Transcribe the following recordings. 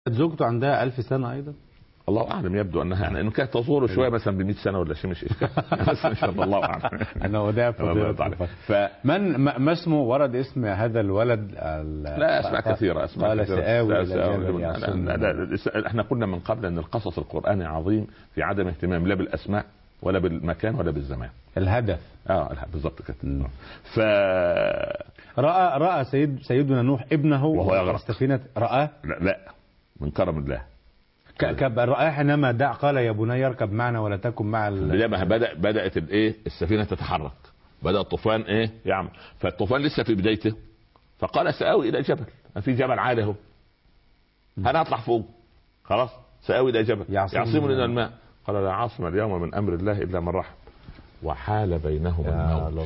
زوجته عندها 1000 سنة أيضا. الله اعلم، يبدو انها يعني ان كانت تزور شويه مثلا ب 100 سنه ولا شيء، مش اشكال بس ان شاء الله اعلم. انا وداع فمن ما اسمه ورد اسم هذا الولد؟ لا اسماء كثيره، قال سآوي لا احنا قلنا من قبل ان القصص القراني عظيم في عدم اهتمام لا بالاسماء ولا بالمكان ولا بالزمان، الهدف. بالضبط كده. ف راى سيدنا نوح ابنه وهو يغرق السفينه. رآه؟ لا من كرم الله. رآه حينما دعا قال يا بني اركب معنا ولا تكن مع لما بدأت السفينة تتحرك، بدأ الطوفان يعمل، فالطوفان لسه في بدايته، فقال سآوي إلى جبل، ما في جبل عالي اهو، أنا أطلع فوق خلاص، سآوي إلى جبل يعصمني من الماء، قال لا عاصم اليوم من أمر الله إلا من رحم وحال بينهم الموت.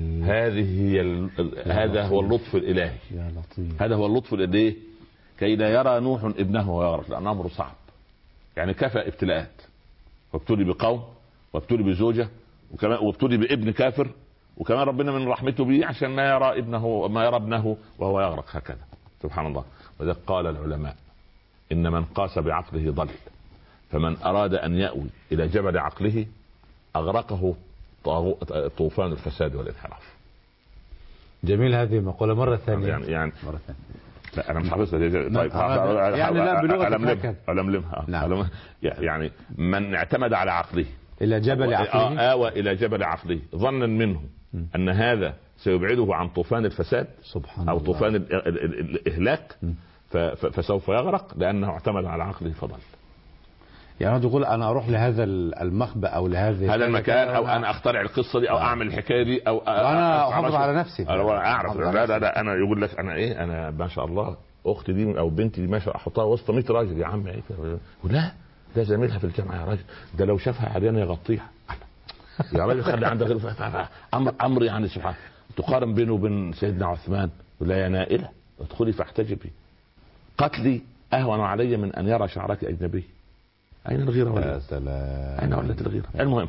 هذا هو اللطف الإلهي. يا لطيف. هذا هو اللطف الإلهي كي لا يرى نوح ابنه ويغرق، لأن أمره صعب. يعني كفى ابتلاءات، وابتلي بقوم، وابتلي بزوجة، وكمان وابتلي بابن كافر، وكمان ربنا من رحمته به عشان ما يرى ابنه وهو يغرق هكذا. سبحان الله. وذلك قال العلماء إن من قاس بعقله ضل، فمن أراد أن يأوي إلى جبل عقله أغرقه طوفان الفساد والانحراف. جميل. هذه المقولة مرة ثانية يعني مرة ثانية. لا انا مش حافظها. طيب يعني لا بلغة ألملمها. نعم. يعني من اعتمد على عقله الى جبل عقله، آوى الى جبل عقله ظنا منه ان هذا سيبعده عن طوفان الفساد سبحان او الله. طوفان الاهلاك، فسوف يغرق لانه اعتمد على عقله فضل. يعني تقول انا اروح لهذا المخبأ او لهذا هذا المكان، او انا اخترع القصه دي، او اعمل الحكايه دي، او انا احافظ على نفسي. اعرف. لا انا يقول لك انا ما شاء الله اختي دي او بنتي دي ما شاء احطها وسط 100 راجل يا عم. لا ده زميلها في الجامعه يا راجل، ده لو شافها عريانه يغطيها يا راجل. خلي عندك امر يعني سبحان. تقارن بينه وبين سيدنا عثمان، ولا يا نائله ادخلي فاحتجبي، قتلي اهون علي من ان يرى شعرك اجنبي. أين الغيرة؟ يا سلام. أين ولت الغيرة؟ المهم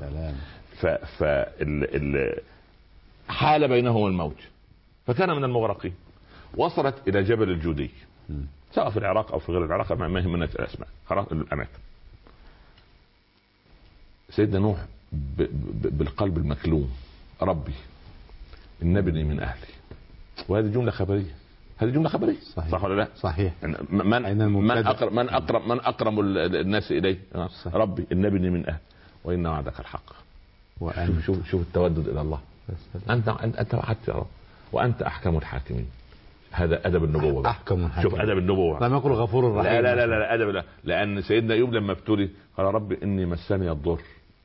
حال بينهم الموج فكان من المغرقين. وصلت إلى جبل الجودي، سواء في العراق أو في غير العراق، ما يهمنا الأسماء، خلاص الأماكن. سيدنا نوح بالقلب المكلوم ربي إنبني من أهلي، وهذه جملة خبرية. هذه جملة خبرية صح ولا لا؟ صحيح. من أقرب الناس إليه ربي إنبني من أهل وإن وعدك الحق. شوف التودد إلى الله. أنت وعدت يا رب وأنت أحكم الحاكمين. هذا أدب النبوة. أحكم الحاكمين. شوف أدب النبوة. لم يقل غفور الرحيم. لا أدب لا. لأن سيدنا أيوب لما ابتلي قال ربي إني مسني الضر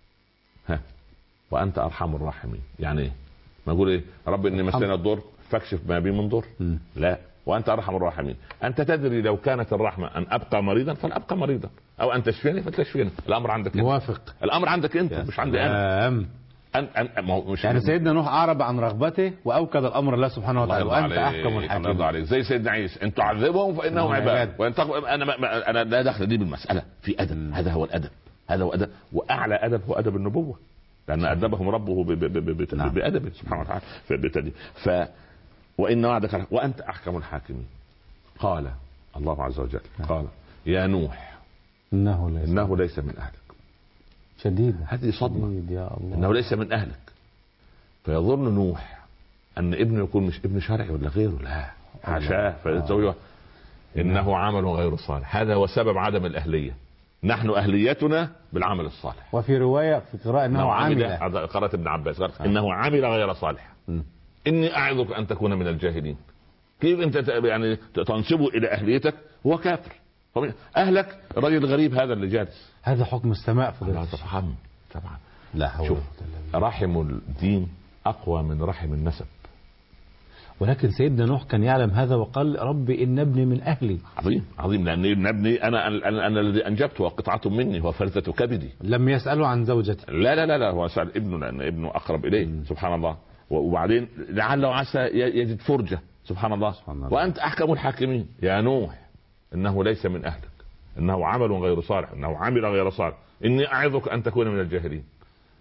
وأنت أرحم الراحمين. يعني إيه؟ ما يقول ربي إني مسني الضر فاكشف ما بي من ضر. لا، وانت ارحم الراحمين. انت تدري لو كانت الرحمه ان ابقى مريضا فلابقى مريضا، او ان تشفيني فتشفيني. الامر عندك موافق. الامر عندك انت مش عندي انا. مش يعني سيدنا نوح اعرب عن رغبته واوكد الامر الله سبحانه وتعالى، وانت احكم الحاكمين. الله عليك. زي سيدنا عيسى ان تعذبهم فانهم عباد وان انا لا دخل دي بالمساله في ادب. هذا هو الادب، هذا هو ادب، واعلى ادب هو ادب النبوه، لان ادبهم ربه بادبه سبحانه وتعالى. وإن وعدك وأنت أحكم الحاكمين. قال الله عز وجل قال يا نوح إنه ليس من أهلك. شديد. هذه صدمة يا الله. إنه ليس من أهلك. فيظن نوح أن ابنه يكون مش ابن شرعي ولا غيره. لا حاشاه. فيتزوجه إنه عمل غير صالح. هذا هو سبب عدم الأهلية. نحن أهليتنا بالعمل الصالح. وفي رواية في قراءة إنه عمل. قرأت ابن عباس إنه عمل غير صالح. إني أعظك أن تكون من الجاهلين. كيف أنت يعني تنسبه إلى أهليتك هو كافر؟ أهلك رجل غريب هذا اللي جالس. هذا حكم السماء فضيلة. طبعا. لا حول. شوف رحم الدين أقوى من رحم النسب. ولكن سيدنا نوح كان يعلم هذا وقال ربي إن ابني من أهلي. عظيم لأن ابني أنا الذي أنجبته وقطعة مني وفلتة كبدي. لم يسأله عن زوجته. لا هو سأل ابنه لأن ابنه أقرب إليه. سبحان الله. وبعدين لعل وعسى يجد فرجة. سبحان الله. وأنت أحكم الحاكمين. يا نوح إنه ليس من أهلك، إنه عمل غير صالح، إنه عمل غير صالح، إني أعظك أن تكون من الجاهلين.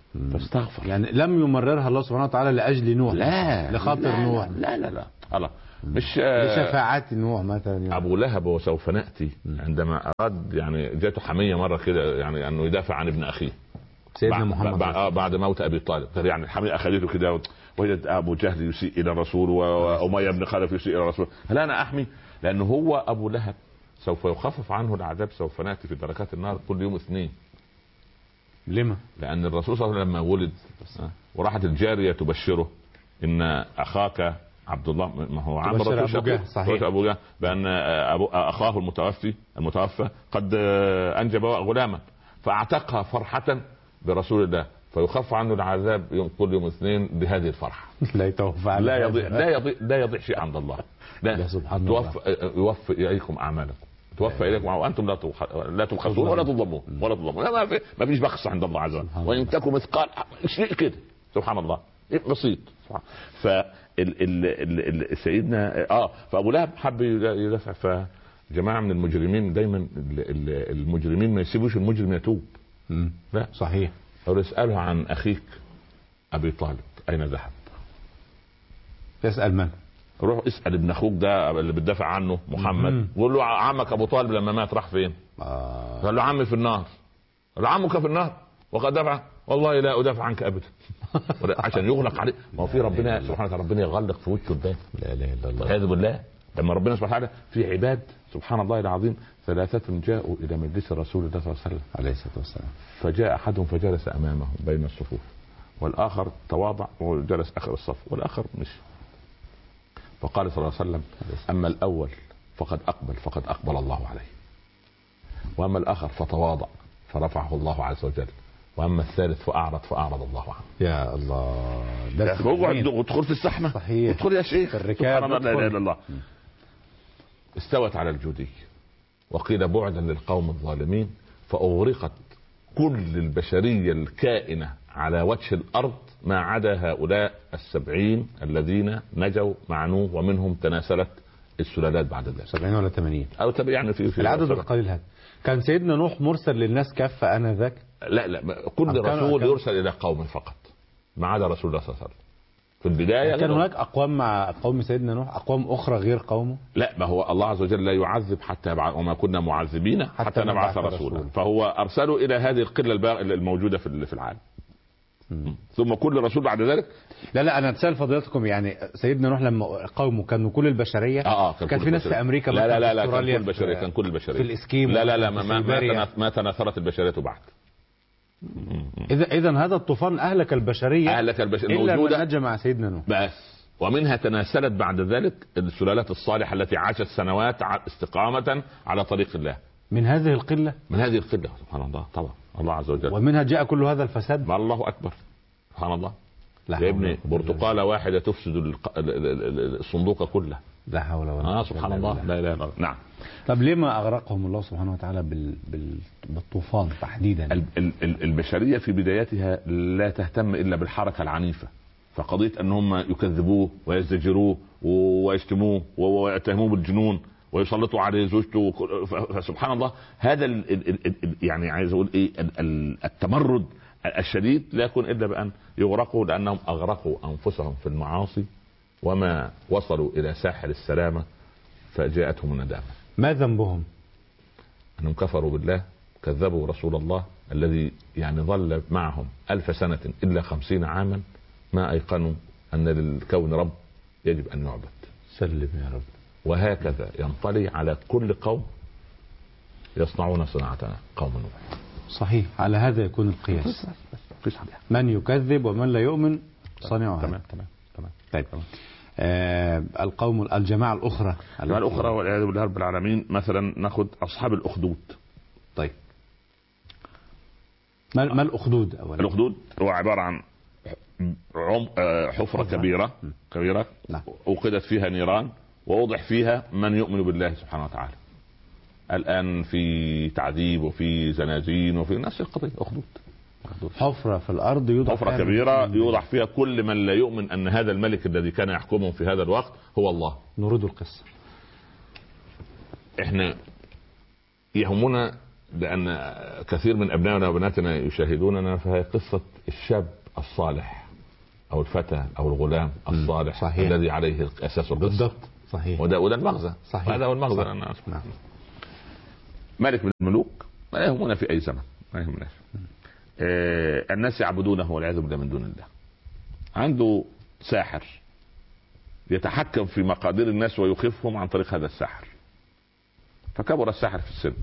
فاستغفر. يعني لم يمررها الله سبحانه وتعالى لأجل نوح، لا لخاطر نوح. لا الله مش لشفاعات نوح مثلا يعني. ابو لهب وسوف ناتي عندما اراد يعني جاته حميه مره كده يعني انه يدافع عن ابن اخيه سيدنا محمد بعد موت ابي طالب، يعني الحميه اخذته كده، وجد ابو جهل يسيء الى الرسول واميه بن خلف يسيء الى الرسول، هل انا احمي؟ لانه هو ابو لهب سوف يخفف عنه العذاب، سوف ناتي في دركات النار كل يوم اثنين. لما؟ لان الرسول صلى الله عليه وسلم لما ولد وراحت الجاريه تبشره ان اخاك عبد الله، ما هو عم ابو جهل، صحيح، ابو جهل بان اخاه المتوفى قد انجب غلاما، فاعتقها فرحه برسول الله، فيخف عنه العذاب كل يوم اثنين بهذه الفرحه. لا يتوفى لا يضيع شيء عند الله. لا سبحان الله. يوفي اليكم اعمالكم، توفى اليكم وانتم لا تبخسون ولا تظلمون ما فيش بخس عند الله عز وجل، وان تكن مثقال شيء كده سبحان الله بسيط. ف سيدنا فابو لهب حب يدافع، فجماعه من المجرمين دايما المجرمين ما يسيبوش المجرم يتوب. لا صحيح. او يساله عن اخيك ابي طالب اين ذهب؟ تسال من؟ روح اسال ابن اخوك ده اللي بتدافع عنه محمد، قول له عمك ابو طالب لما مات راح فين؟ قال له عمي في النار. قال له عمك في النار وقد دفع؟ والله لا ادافع عنك ابدا. عشان يغلق عليه. ما هو في ربنا سبحانه وتعالى ربنا يغلق في وجهه ده. لا اله الا الله. والعياذ بالله. لما ربنا سبحانه وتعالى في عباد سبحان الله العظيم ثلاثة جاءوا الى مجلس رسول الله صلى الله عليه وسلم عليه الصلاه والسلام، فجاء احدهم فجلس امامه بين الصفوف، والاخر تواضع وجلس اخر الصف، والاخر مشي. فقال صلى الله عليه وسلم اما الاول فقد اقبل الله عليه، واما الاخر فتواضع فرفعه الله عز وجل، واما الثالث فاعرض الله عنه. يا الله، ده ادخل في الزحمه. صحيح. ادخل يا شيخ. الركاب لا اله الا الله. استوت على الجودي، وقيل بعدا للقوم الظالمين، فاغرقت كل البشريه الكائنه على وجه الارض ما عدا هؤلاء 70 الذين نجوا مع نوح، ومنهم تناسلت السلالات بعد ذلك. 70 ولا 80 او يعني في العدد القليل هذا. كان سيدنا نوح مرسل للناس كافة انذاك؟ لا كل رسول يرسل الى قوم فقط ما عدا رسول الله صلى الله عليه وسلم. في البدايه كان هناك اقوام مع قوم سيدنا نوح، اقوام اخرى غير قومه؟ لا، ما هو الله عز وجل لا يعذب حتى يبعث، وما كنا معذبين حتى نبعث رسولا. فهو ارسله الى هذه القله الموجوده في العالم. ثم كل رسول بعد ذلك. لا انا اتسال فضيلتكم، يعني سيدنا نوح لما قومه كانوا كل البشريه؟ كان في ناس في امريكا لا كان كل البشريه في الاسكيم. لا ما تناثرت البشريه بعد. اذا هذا الطوفان اهلك البشريه الا من نجا مع سيدنا نوح بس، ومنها تناسلت بعد ذلك السلالات الصالحه التي عاشت سنوات استقامه على طريق الله. من هذه القله سبحان الله. طبعا الله عز وجل. ومنها جاء كل هذا الفساد. الله اكبر سبحان الله. يا ابني برتقاله واحده تفسد الصندوق كله. لا حول ولا قوه سبحان الله. لا اله الا الله. نعم. طب ليه ما اغرقهم الله سبحانه وتعالى بالطوفان تحديدا؟ البشريه في بدايتها لا تهتم الا بالحركه العنيفه، فقضيه ان هم يكذبوه ويزدجروه ويشتموه ويتهموه بالجنون ويسلطوا عليه زوجته، فسبحان الله هذا يعني عايز اقول ايه التمرد الشديد لا يكون الا بان يغرقوا، لانهم اغرقوا انفسهم في المعاصي وما وصلوا الى ساحل السلامه فجاءتهم الندامه. ما ذنبهم؟ انهم كفروا بالله، كذبوا رسول الله الذي يعني ظل معهم 1000 سنه الا 50 عاما، ما ايقنوا ان للكون رب يجب ان يعبد. سلم يا رب. وهكذا ينطلي على كل قوم يصنعون صناعتنا قوم نوح. صحيح، على هذا يكون القياس. من يكذب ومن لا يؤمن صنعها. تمام. طيب. القوم الجماعة الأخرى والعياذ بالله رب العالمين، مثلا ناخذ أصحاب الأخدود. طيب، ما الأخدود أولا؟ الأخدود هو عبارة عن حفرة كبيرة نعم. أوقدت فيها نيران ووضع فيها من يؤمن بالله سبحانه وتعالى. الآن في تعذيب وفي زنازين وفي نفس القضية. أخدود حفرة في الأرض يوضع حفرة كبيرة يوضع فيها كل من لا يؤمن أن هذا الملك الذي كان يحكمهم في هذا الوقت هو الله. نريد القصة. احنا يهمنا لأن كثير من أبنائنا وبناتنا يشاهدوننا، فهي قصة الشاب الصالح أو الفتى أو الغلام الصالح. صحيح. الذي عليه أساس القصة. بالضبط. صحيح. وده المغزى. صحيح. هذا هو المغزى. نعم. ملك من الملوك ما يهمنا في اي زمن، ما يهمناش. الناس يعبدونه والعياذ بالله من دون الله. عنده ساحر يتحكم في مقادير الناس ويخفهم عن طريق هذا الساحر. فكبر الساحر في السن،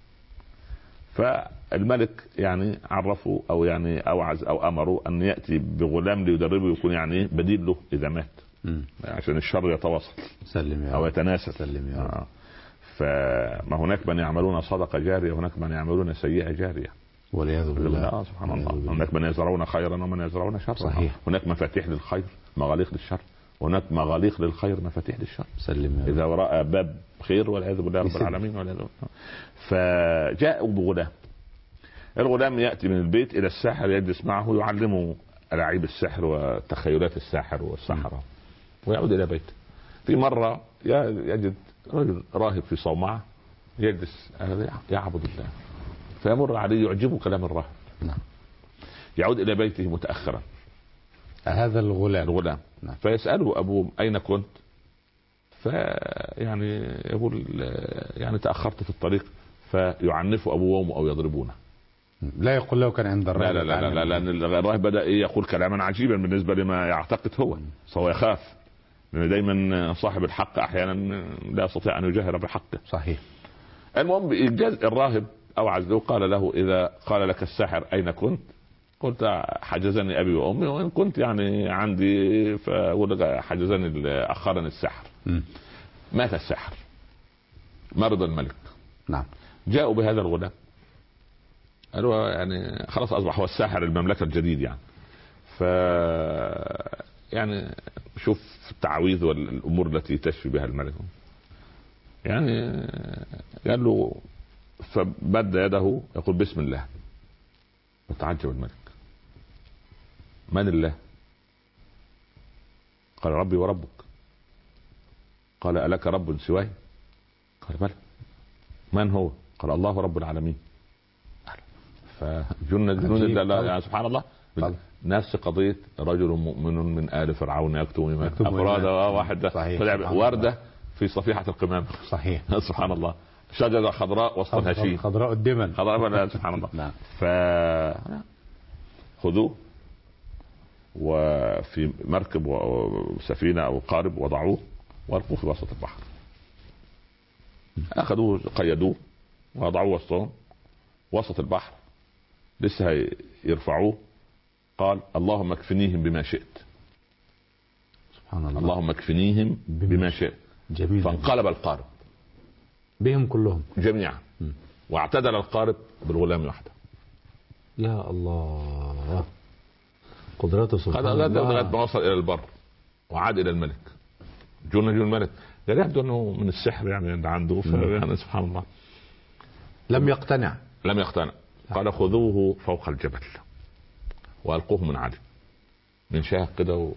فالملك يعني عرفه او يعني اوعز او امره ان ياتي بغلام ليدربه يكون يعني بديل له اذا مات، عشان الشر يتواصل او يتناسل. سلم يا رب. فما هناك من يعملون صدقه جاريه وهناك من يعملون سيئه جاريه والعياذ بالله. سبحان الله. هناك من يزرعون خيرا ومن يزرعون شرا. صحيح. هناك مفاتيح للخير مغاليق للشر، وهناك مغاليق للخير مفاتيح للشر. سلم يا رب. اذا وراء باب خير والعياذ بالله رب العالمين. فجاءوا بغلام. الغلام ياتي من البيت الى الساحر يجلس معه يعلمه ألاعيب السحر وتخيلات الساحر والسحرة، ويعود الى بيته. في مره يجد رجل راهب في صومعه يجلس يعبد الله، فيمر عليه يعجبه كلام الراهب. نعم. يعود الى بيته متاخرا هذا الغلام. نعم. فيساله ابوه اين كنت؟ فيعني يقول يعني تاخرت في الطريق، فيعنف ابوه او يضربونه. لا يقول له كان عند الراهب. لا لان الراهب بدا يقول كلاما عجيبا بالنسبه لما يعتقد هو، فهو يخاف، لان دايما صاحب الحق احيانا لا يستطيع ان يجاهر بحقه. صحيح. المهم الراهب اوعز له قال له اذا قال لك الساحر اين كنت قلت حجزني ابي وامي، وان كنت يعني عندي فاقول لك حجزني اخرني السحر. مات الساحر، مرض الملك. نعم. جاءوا بهذا الغلام قالوا يعني خلاص اصبح هو الساحر المملكه الجديد يعني. ف يعني شوف التعويذ والامور التي تشفي بها الملك. يعني قال له فمد يده يقول بسم الله. وتعجب الملك، من الله؟ قال ربي وربك. قال ألك رب سواي؟ قال بلى. من هو؟ قال الله رب العالمين. فجن يعني سبحان الله. نفس قضية رجل مؤمن من آل فرعون يكتم إيمانه. أفراد واحد طلع وردة في صفيحة القمامة. صحيح. سبحان الله. شجرة خضراء وسط هشيم. خضراء الدمن. سبحان الله. نعم. خذوه وفي مركب وسفينة أو قارب وضعوه والقوه في وسط البحر. أخذوه قيدوه وضعوه وسط البحر لسه يرفعوه. قال اللهم اكفنيهم بما شئت. سبحان الله. اللهم اكفنيهم بما شئت. جميل. فانقلب القارب بهم كلهم جميعا واعتدل القارب بالغلام وحده. يا الله قدرته سبحان الله. لغايه ما وصل الى البر وعاد الى الملك. جن الملك قال يبدو انه من السحر يعني عنده. يعني سبحان الله لم يقتنع. قال خذوه فوق الجبل والقوه من عالي من شاهق كده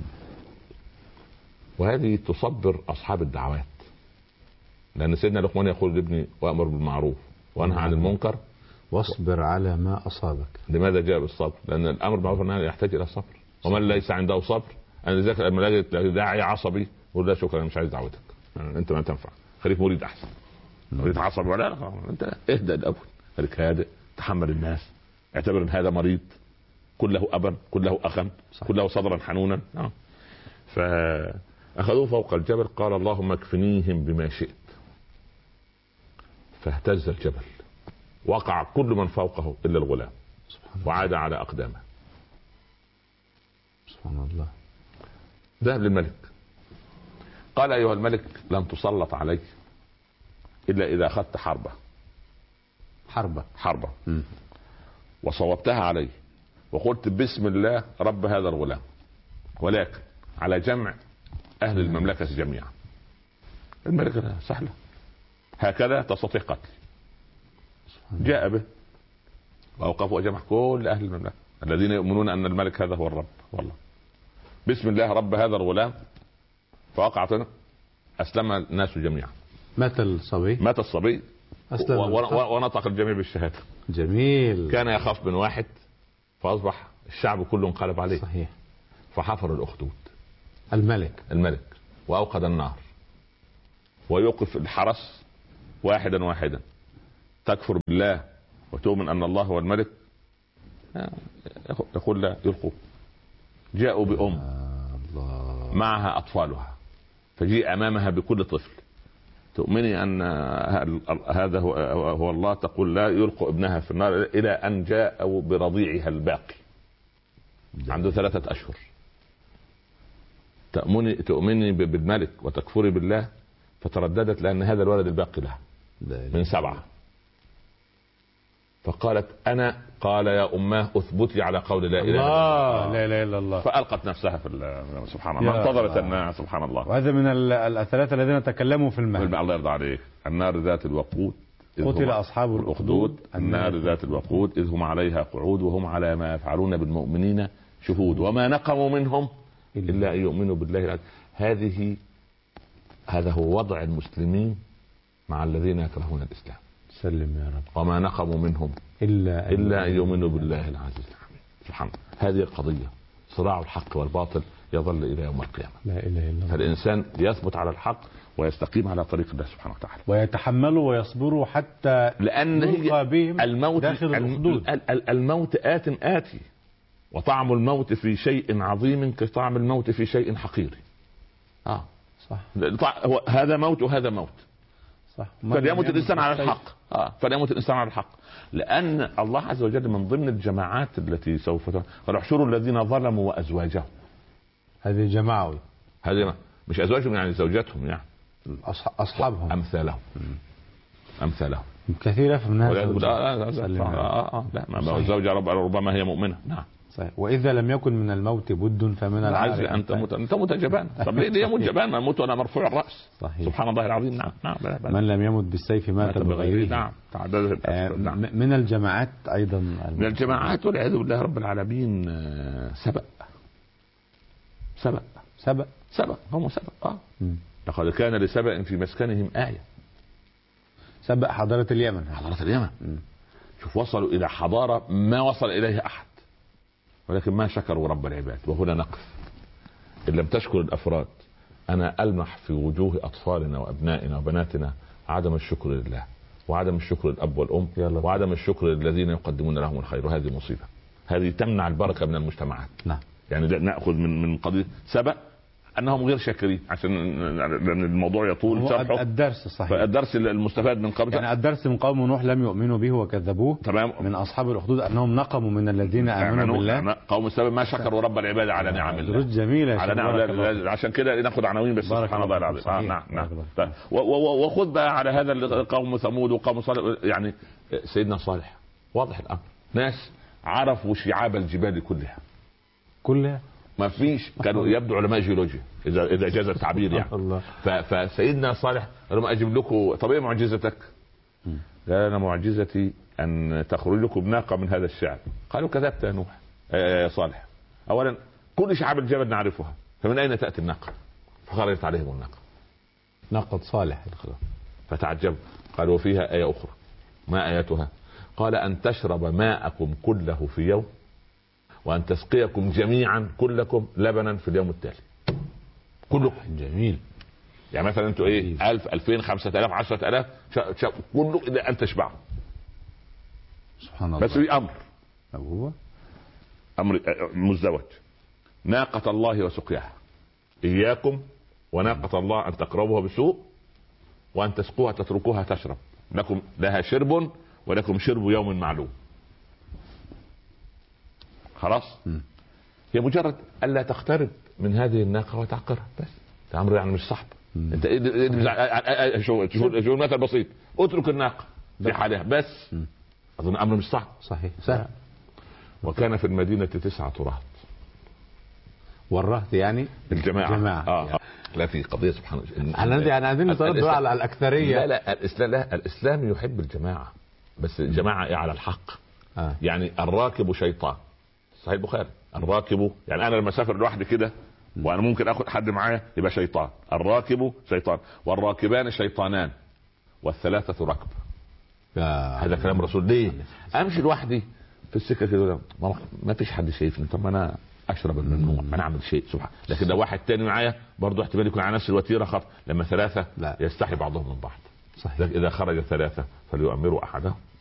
وهذه تصبر اصحاب الدعوات، لان سيدنا لقمان يقول لابني وامر بالمعروف وانهى عن المنكر واصبر على ما اصابك. لماذا جاء بالصبر؟ لان الامر بالمعروف يحتاج الى صبر، ومن ليس عنده صبر انا ذاك لما لقيت داعي عصبي قول لا شكرا مش عايز دعوتك، يعني انت ما تنفع، خليك مريد احسن. مريد عصبي ولا لا انت اهدأ الاول، خليك هادئ، تحمل الناس، اعتبر ان هذا مريض، كن له ابا، كن له اخا، كن له صدرا حنونا. فاخذوه فوق الجبل قال اللهم اكفنيهم بما شئت. فاهتز الجبل وقع كل من فوقه الا الغلام وعاد على اقدامه. سبحان الله. ذهب للملك قال ايها الملك لن تسلط علي الا اذا اخذت حربة وصوبتها علي وقلت بسم الله رب هذا الغلام، ولكن على جمع اهل المملكة جميعا. الملك سهلة هكذا تستطيع قتل. جاء به واوقفوا وجمع كل اهل المملكة الذين يؤمنون ان الملك هذا هو الرب. والله بسم الله رب هذا الغلام، فوقعت اسلم الناس جميعا. مات الصبي أسلم ونطق الجميع بالشهادة. جميل. كان يخاف من واحد فأصبح الشعب كله انقلب عليه. صحيح. فحفر الأخدود الملك وأوقد النار ويوقف الحرس واحدا واحدا، تكفر بالله وتؤمن ان الله هو الملك، يقول لا، يلقوا. جاءوا بأم معها أطفالها، فجيء أمامها بكل طفل، تؤمني أن هذا هو الله؟ تقول لا، يلقوا ابنها في النار إلى أن جاءوا برضيعها الباقي عنده 3 أشهر. تؤمني بالملك وتكفري بالله؟ فترددت لأن هذا الولد الباقي لها من 7. فقالت أنا، قال يا أماه أثبتي على قول لا إله إلا الله، لا إله إلا الله. فألقت نفسها في سبحان الله، انتظرت النار. سبحان الله. وهذا من الثلاثة الذين تكلموا في المهد. الله يرضى عليك. النار ذات الوقود، قتل أصحاب الأخدود. النار ذات الوقود إذ هم عليها قعود وهم على ما يفعلون بالمؤمنين شهود وما نقموا منهم إلا أن يؤمنوا بالله العزيز. هذا هو وضع المسلمين مع الذين يكرهون الإسلام. سلم يا رب. وما نقموا منهم إلا أن يؤمنوا بالله العزيز الحميد. سبحان الله. هذه القضية، صراع الحق والباطل يظل إلى يوم القيامة. لا إله إلا الله. فالإنسان يثبت على الحق ويستقيم على طريق الله سبحانه وتعالى، ويتحملوا ويصبروا حتى لأن الموت داخل الأخدود. الموت آتي، وطعم الموت في شيء عظيم كطعم الموت في شيء حقير. صح. هذا موت وهذا موت. صح. فليموت الإنسان على الحق. فليموت الإنسان على الحق، لأن الله عز وجل من ضمن الجماعات التي سوف قال احشروا الذين ظلموا وأزواجهم. هذه جماعة، هذه مش أزواجهم يعني زوجاتهم، يعني أصحابهم، أمثالهم كثيرة من هذا. لا، ما الزوجة ربما هي مؤمنة. نعم صحيح. وإذا لم يكن من الموت بد فمن العجز أن تموت. أنت موت جبان. طب ليه يموت جبان؟ ما موت وأنا مرفوع الرأس. صحيح. سبحان الله العظيم. نعم. من لم يمت بالسيف مات بغيره. نعم. من الجماعات أيضا، من الجماعات والعياذ بالله رب العالمين سبأ هم سبأ. لقد كان لسبأ في مسكنهم آية. سبأ حضارة اليمن. شوف، وصلوا إلى حضارة ما وصل إليها أحد، ولكن ما شكروا رب العباد. وهنا نقف. إن لم تشكر الأفراد، أنا ألمح في وجوه أطفالنا وأبنائنا وبناتنا عدم الشكر لله، وعدم الشكر للأب والأم، وعدم الشكر للذين يقدمون لهم الخير. وهذه مصيبة، هذه تمنع البركة من المجتمعات. نعم. يعني نأخذ من قضية سبأ أنهم غير شاكرين، عشان الموضوع يطول شرحه. الدرس صحيح. الدرس المستفاد من قبل، يعني الدرس من قوم نوح لم يؤمنوا به وكذبوه. تمام. من أصحاب الأخدود أنهم نقموا من الذين آمنوا بالله. قوم السبب ما شكروا رب العباد على نعم الله. دروس جميلة على نعم الله. عشان كده ناخذ عناوين بس. سبحان الله العظيم. نعم. وخذ بقى على هذا قوم ثمود وقوم صالح. يعني سيدنا صالح واضح الأمر، ناس عرفوا شعاب الجبال كلها. ما فيش، كانوا يبدو علماء جيولوجيا اذا جاز التعبير يعني. فسيدنا صالح قال لهم اجيب لكم. طب ايه معجزتك؟ قال انا معجزتي ان تخرج لكم بناقه من هذا الشعب. قالوا كذبت يا نوح يا صالح. اولا كل شعاب الجبل نعرفها، فمن اين تاتي الناقه؟ فخرجت عليهم الناقه، ناقه صالح. فتعجبوا، قالوا وفيها ايه اخرى. ما ايتها؟ قال ان تشرب ماءكم كله في يوم، وأن تسقيكم جميعا كلكم لبنا في اليوم التالي. كلكم. جميل. يعني مثلا انتوا 1000 2000 5000 10000 كله إلى أن تشبعوا. سبحان الله. بس في أمر مزدوج. ناقة الله وسقياها، إياكم وناقة الله أن تقربوها بسوء وأن تسقوها تتركوها تشرب، لكم لها شرب ولكم شرب يوم معلوم. خلاص. هي مجرد ألا تقترب من هذه الناقة وتعقرها بس. الأمر يعني مش صعب. انت شو المثل بسيط، اترك الناقة في حالها بس. أظن أمر مش صعب. صحيح سهل. وكان في المدينة 9 رهط. والرهط يعني الجماعة. لا، في قضية سبحان الله. أنا عايزين نتردد على الأكثرية. لا الإسلام يحب الجماعة، بس الجماعة على الحق. يعني الراكب شيطان. صحيح البخاري. الراكب يعني انا لما اسافر لوحدي كده وانا ممكن اخذ حد معايا يبقى شيطان. الراكب شيطان، والراكبان شيطانان، والثلاثه ركب. هذا كلام رسول. ليه امشي لوحدي في السكه كده ما فيش حد شايفني؟ طب انا اشرب الممنوع ما نعمل شيء سبحان. لكن لو واحد تاني معايا برضه احتمال يكون على نفس الوتيره خطر. لما ثلاثه لا يستحي بعضهم من بعض. صحيح. اذا خرج ثلاثه فليؤمروا احدهم